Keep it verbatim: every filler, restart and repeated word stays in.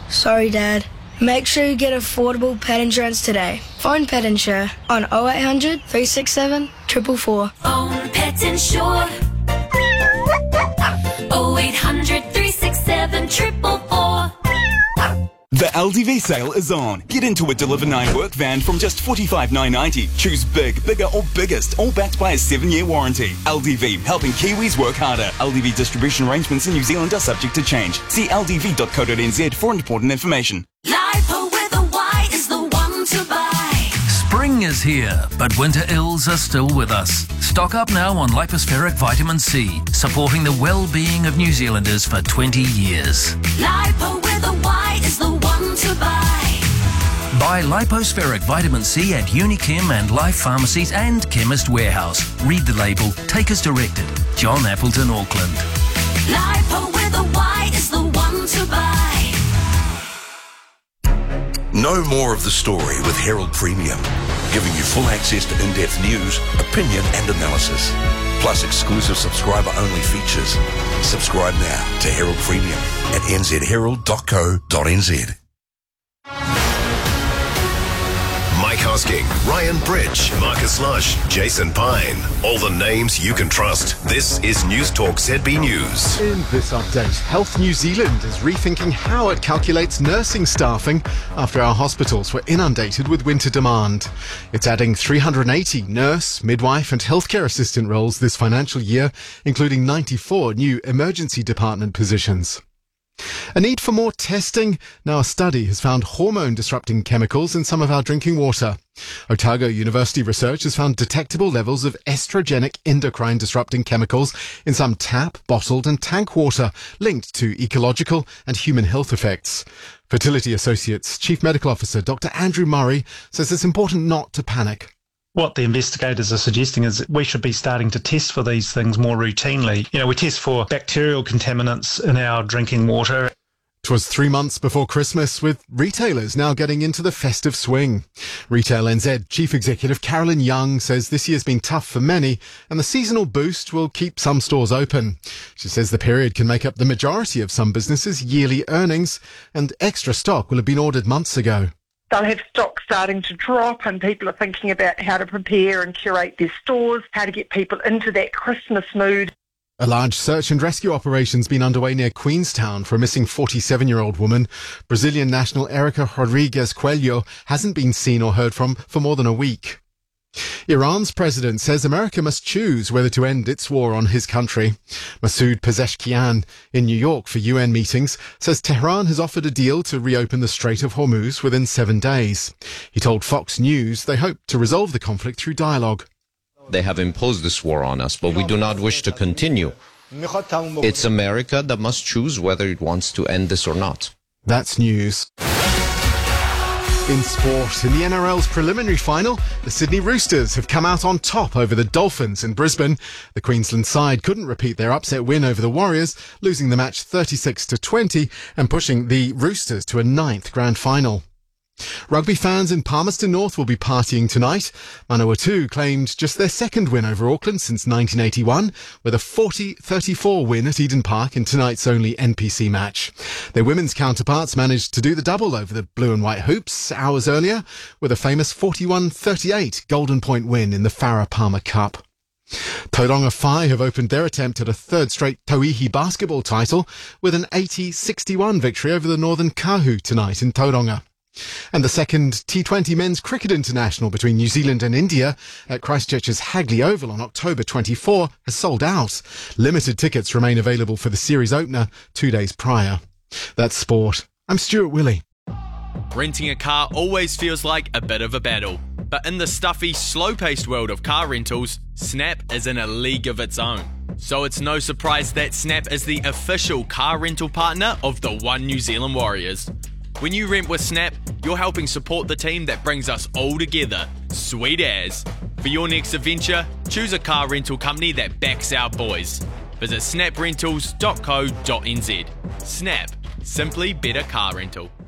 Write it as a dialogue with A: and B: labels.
A: Sorry, Dad. Make sure you get affordable pet insurance today. Phone Pet Insure on oh eight hundred, three six seven, four four four.
B: Phone Pet Insure. oh eight hundred, three six seven, four four four.
C: The L D V sale is on. Get into a Deliver nine work van from just forty-five thousand nine hundred ninety. Choose big, bigger or biggest, all backed by a seven-year warranty. L D V, helping Kiwis work harder. L D V distribution arrangements in New Zealand are subject to change. See l d v dot co dot n z for important information.
B: Lipo with a Y is the one to buy.
D: Spring is here, but winter ills are still with us. Stock up now on lipospheric vitamin C, supporting the well-being of New Zealanders for twenty years.
B: Lipo with a Y is the one to buy.
D: Buy lipospheric vitamin C at Unichem and Life Pharmacies and Chemist Warehouse. Read the label. Take as directed. John Appleton, Auckland.
B: Lipo with a Y is the one to buy.
E: Know more of the story with Herald Premium, giving you full access to in-depth news, opinion and analysis, plus exclusive subscriber-only features. Subscribe now to Herald Premium at n z herald dot co dot n z.
F: Mike Hosking, Ryan Bridge, Marcus Lush, Jason Pine. All the names you can trust. This is News Talk Z B News.
G: In this update, Health New Zealand is rethinking how it calculates nursing staffing after our hospitals were inundated with winter demand. It's adding three hundred eighty nurse, midwife and healthcare assistant roles this financial year, including ninety-four new emergency department positions. A need for more testing. Now a study has found hormone-disrupting chemicals in some of our drinking water. Otago University research has found detectable levels of estrogenic endocrine-disrupting chemicals in some tap, bottled and tank water, linked to ecological and human health effects. Fertility Associates Chief Medical Officer Doctor Andrew Murray says it's important not to panic.
H: What the investigators are suggesting is that we should be starting to test for these things more routinely. You know, we test for bacterial contaminants in our drinking water.
G: It was three months before Christmas, with retailers now getting into the festive swing. Retail N Z Chief Executive Carolyn Young says this year's been tough for many and the seasonal boost will keep some stores open. She says the period can make up the majority of some businesses' yearly earnings, and extra stock will have been ordered months ago.
I: They'll have stock starting to drop and people are thinking about how to prepare and curate their stores, how to get people into that Christmas mood.
G: A large search and rescue operation's been underway near Queenstown for a missing forty-seven-year-old woman. Brazilian national Erica Rodrigues Coelho hasn't been seen or heard from for more than a week. Iran's president says America must choose whether to end its war on his country. Masoud Pezeshkian, in New York for U N meetings, says Tehran has offered a deal to reopen the Strait of Hormuz within seven days. He told Fox News they hope to resolve the conflict through dialogue.
J: They have imposed this war on us, but we do not wish to continue. It's America that must choose whether it wants to end this or not.
G: That's news. In sport, in the N R L's preliminary final, the Sydney Roosters have come out on top over the Dolphins in Brisbane. The Queensland side couldn't repeat their upset win over the Warriors, losing the match thirty-six to twenty and pushing the Roosters to a ninth grand final. Rugby fans in Palmerston North will be partying tonight. Manawatu claimed just their second win over Auckland since nineteen eighty-one, with a forty thirty-four win at Eden Park in tonight's only N P C match. Their women's counterparts managed to do the double over the blue and white hoops hours earlier, with a famous forty-one thirty-eight Golden Point win in the Farah Palmer Cup. Tauranga Whai have opened their attempt at a third straight Tauihi basketball title with an eighty sixty-one victory over the Northern Kahu tonight in Tauranga. And the second T twenty Men's Cricket International between New Zealand and India at Christchurch's Hagley Oval on October twenty-fourth has sold out. Limited tickets remain available for the series opener two days prior. That's sport. I'm Stuart Willey.
K: Renting a car always feels like a bit of a battle. But in the stuffy, slow-paced world of car rentals, Snap is in a league of its own. So it's no surprise that Snap is the official car rental partner of the One New Zealand Warriors. When you rent with Snap, you're helping support the team that brings us all together. Sweet as. For your next adventure, choose a car rental company that backs our boys. Visit snap rentals dot co dot n z. Snap. Simply better car rental.